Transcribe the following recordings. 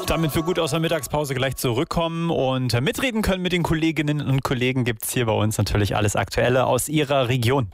Damit wir gut aus der Mittagspause gleich zurückkommen und mitreden können mit den Kolleginnen und Kollegen, gibt es hier bei uns natürlich alles Aktuelle aus Ihrer Region.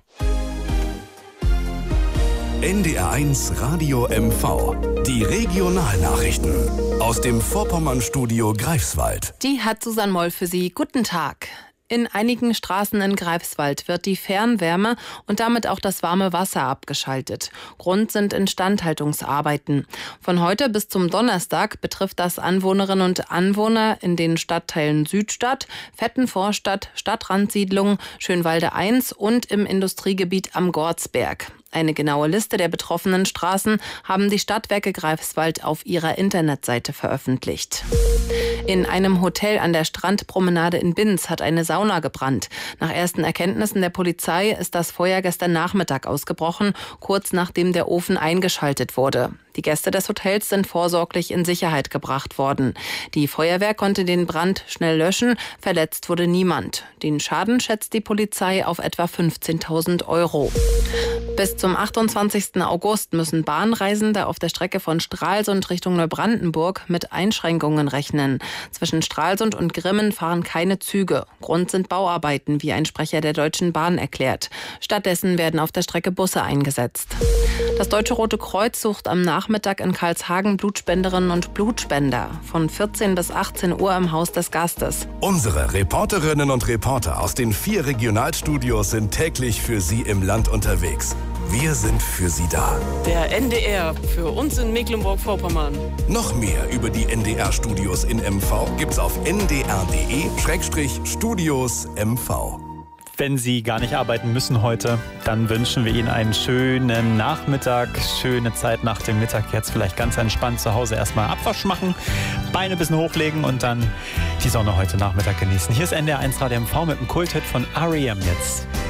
NDR1 Radio MV. Die Regionalnachrichten aus dem Vorpommernstudio Greifswald. Die hat Susanne Moll für Sie. Guten Tag. In einigen Straßen in Greifswald wird die Fernwärme und damit auch das warme Wasser abgeschaltet. Grund sind Instandhaltungsarbeiten. Von heute bis zum Donnerstag betrifft das Anwohnerinnen und Anwohner in den Stadtteilen Südstadt, Vettenvorstadt, Stadtrandsiedlung, Schönwalde 1 und im Industriegebiet am Gortsberg. Eine genaue Liste der betroffenen Straßen haben die Stadtwerke Greifswald auf ihrer Internetseite veröffentlicht. In einem Hotel an der Strandpromenade in Binz hat eine Sauna gebrannt. Nach ersten Erkenntnissen der Polizei ist das Feuer gestern Nachmittag ausgebrochen, kurz nachdem der Ofen eingeschaltet wurde. Die Gäste des Hotels sind vorsorglich in Sicherheit gebracht worden. Die Feuerwehr konnte den Brand schnell löschen, verletzt wurde niemand. Den Schaden schätzt die Polizei auf etwa 15.000 €. Bis zum 28. August müssen Bahnreisende auf der Strecke von Stralsund Richtung Neubrandenburg mit Einschränkungen rechnen. Zwischen Stralsund und Grimmen fahren keine Züge. Grund sind Bauarbeiten, wie ein Sprecher der Deutschen Bahn erklärt. Stattdessen werden auf der Strecke Busse eingesetzt. Das Deutsche Rote Kreuz sucht am Nachmittag in Karlshagen Blutspenderinnen und Blutspender. Von 14 bis 18 Uhr im Haus des Gastes. Unsere Reporterinnen und Reporter aus den 4 Regionalstudios sind täglich für Sie im Land unterwegs. Wir sind für Sie da. Der NDR für uns in Mecklenburg-Vorpommern. Noch mehr über die NDR-Studios in MV gibt's auf ndr.de/Studios MV. Wenn Sie gar nicht arbeiten müssen heute, dann wünschen wir Ihnen einen schönen Nachmittag, schöne Zeit nach dem Mittag. Jetzt vielleicht ganz entspannt zu Hause erstmal Abwasch machen, Beine ein bisschen hochlegen und dann die Sonne heute Nachmittag genießen. Hier ist NDR1 Radio MV mit dem Kulthit von R.E.M. jetzt.